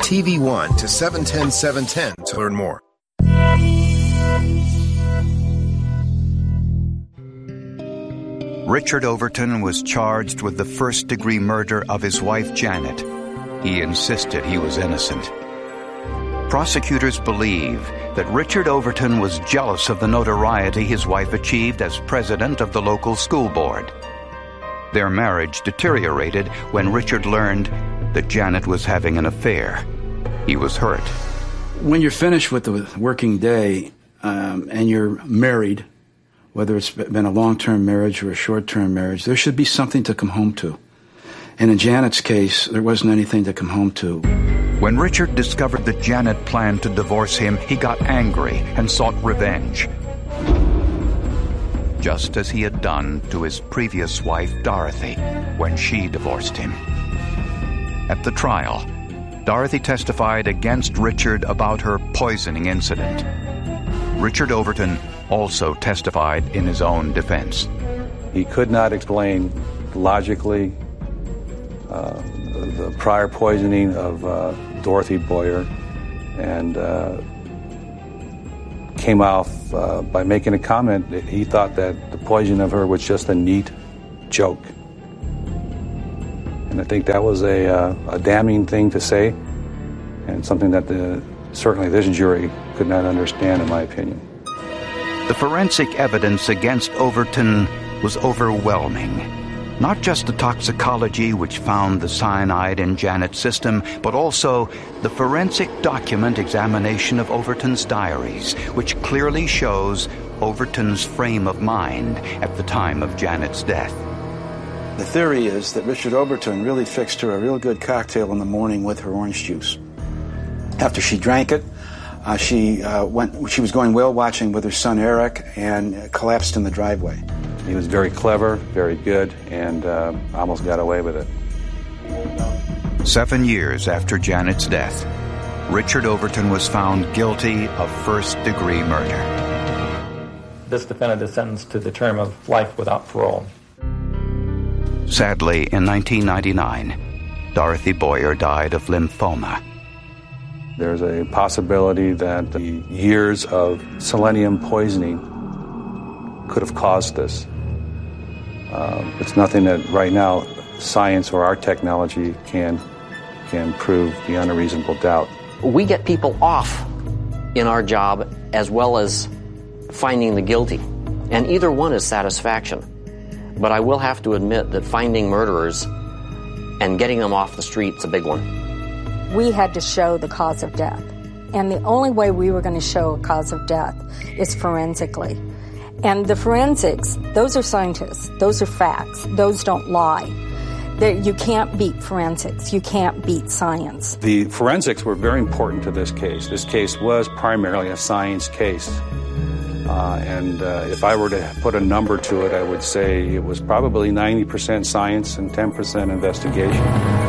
TV1 to 710 710 to learn more. Richard Overton was charged with the first-degree murder of his wife, Janet. He insisted he was innocent. Prosecutors believe that Richard Overton was jealous of the notoriety his wife achieved as president of the local school board. Their marriage deteriorated when Richard learned that Janet was having an affair. He was hurt. When you're finished with the working day and you're married, whether it's been a long-term marriage or a short-term marriage, there should be something to come home to. And in Janet's case, there wasn't anything to come home to. When Richard discovered that Janet planned to divorce him, he got angry and sought revenge, just as he had done to his previous wife, Dorothy, when she divorced him. At the trial, Dorothy testified against Richard about her poisoning incident. Richard Overton also testified in his own defense. He could not explain logically the prior poisoning of Dorothy Boyer, and came off by making a comment that he thought that the poisoning of her was just a neat joke. And I think that was a damning thing to say, and something that certainly this jury could not understand, in my opinion. The forensic evidence against Overton was overwhelming. Not just the toxicology which found the cyanide in Janet's system, but also the forensic document examination of Overton's diaries, which clearly shows Overton's frame of mind at the time of Janet's death. The theory is that Richard Overton really fixed her a real good cocktail in the morning with her orange juice. After she drank it, she was going whale watching with her son Eric and collapsed in the driveway. He was very clever, very good, and almost got away with it. 7 years after Janet's death, Richard Overton was found guilty of first-degree murder. This defendant is sentenced to the term of life without parole. Sadly, in 1999, Dorothy Boyer died of lymphoma. There's a possibility that the years of selenium poisoning could have caused this. It's nothing that right now science or our technology can prove beyond a reasonable doubt. We get people off in our job as well as finding the guilty, and either one is satisfaction. But I will have to admit that finding murderers and getting them off the street is a big one. We had to show the cause of death, and the only way we were going to show a cause of death is forensically. And the forensics, those are scientists, those are facts, those don't lie. You can't beat forensics, you can't beat science. The forensics were very important to this case. This case was primarily a science case. And if I were to put a number to it, I would say it was probably 90% science and 10% investigation.